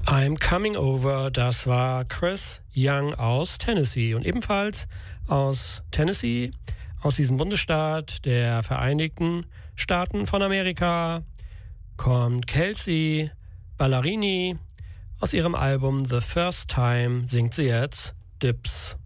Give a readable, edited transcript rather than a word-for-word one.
I'm Coming Over, das war Chris Young aus Tennessee. Und ebenfalls aus Tennessee, aus diesem Bundesstaat der Vereinigten Staaten von Amerika, kommt Kelsea Ballerini. Aus ihrem Album The First Time singt sie jetzt Dips.